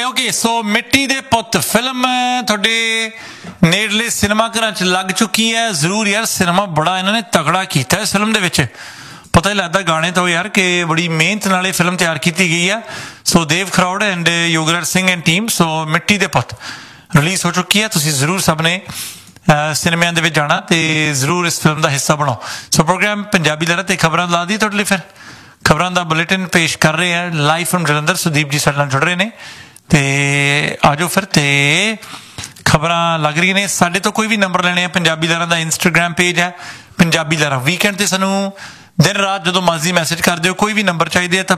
Okay so मिट्टी दे पुत्त film थोड़े नेड़ले cinema घर च लग चुकी है। जरूर यार सिनेमा बड़ा इन्होंने तगड़ा किया इस फिल्म दे पता ही लगता गाने तो यार कि बड़ी मेहनत नाल फिल्म तैयार की गई है। सो देव Kharaud and Yograj Singh and team so मिट्टी दे पुत्त रिलीज़ हो चुकी है। तुसीं जरूर सब ने सिनेमा दे विच जाना तो जरूर इस फिल्म का हिस्सा बनो। सो प्रोग्राम पंजाबी लहर ते खबरां ला दी तुहाडे लई फिर खबरां दा बुलेटिन पेश कर रहे हैं लाइव फ्रॉम जलंधर। सुदीप जी साडे नाल जुड़ रहे हैं तो आ जाओ फिर ते खबरां लग रही ने। साडे तो कोई भी नंबर लेने पंजाबी लहरां दा इंस्टाग्राम पेज है पंजाबी लहरां। वीकेंड ते सानू दिन रात जो मर्जी मैसेज कर दो कोई भी नंबर चाहिए तो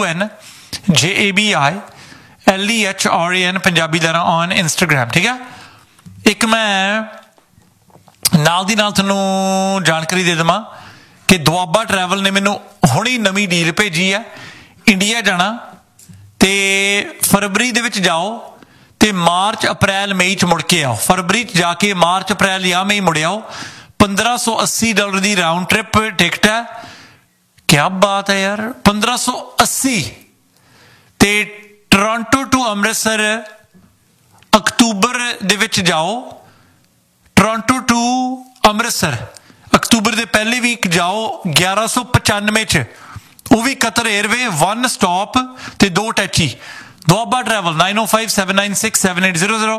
PUNJABILEHRAN पंजाबी लहरां ऑन इंस्टाग्राम। ठीक है एक मैं नाल दी नाल तुहानू जानकारी दे देवां कि दुआबा ट्रैवल ने मैनू हुणी नवीं डील भेजी है। इंडिया जाना तो फरवरी दे विच जाओ तो मार्च अप्रैल मई च मुड़ के आओ। फरवरी च जाके मार्च अप्रैल या मई मुड़ आओ। $1580 की राउंड ट्रिप टिकट है। क्या बात है यार 1580 ते टोरंटो टू अमृतसर अक्तूबर दे विच जाओ। टोरंटो टू अमृतसर अक्तूबर के पहले वीक जाओ 1195 च वो भी कतर एयरवे वन स्टॉप ते दो टैची। Doaba travel 9057967800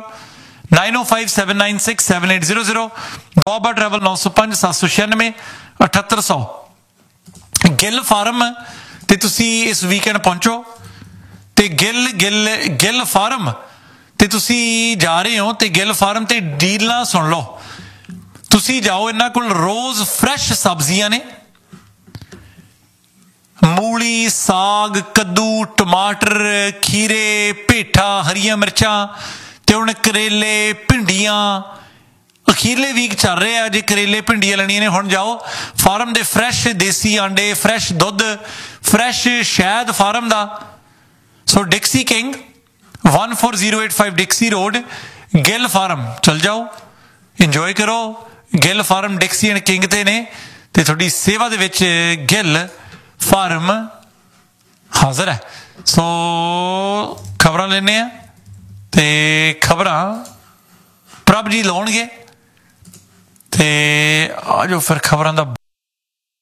9057967800 Doaba travel 905 796 7800। Gill farm ते तुसी इस वीकेंड पहुंचो ते गिल फार्म ते तुसी जा रहे हो तो गिल फार्म ते डीलां सुन लो। तुसी जाओ इन्हां कोल रोज़ फ्रैश सब्जियां ने मूली साग कद्दू टमाटर खीरे पेठा हरियां मिर्चां ते हुण करेले भिंडियां अखीरले वीक चल रहे हैं। जे करेले भिंडियां लैनियां ने हुण जाओ फार्म दे फ्रैश देसी आंडे फ्रैश दुध फ्रैश शहद फार्म दा। सो डिक्सी किंग 14085 डिक्सी रोड गिल फार्म चल जाओ इंजॉय करो। गिल फार्म डिक्सी एंड किंग ते ने ते थोड़ी सेवा दे विच गिल फार्म हाजिर है। सो खबरां लेने ते खबरां प्रभ जी लाउणगे ते आ जाओ फिर खबरां दा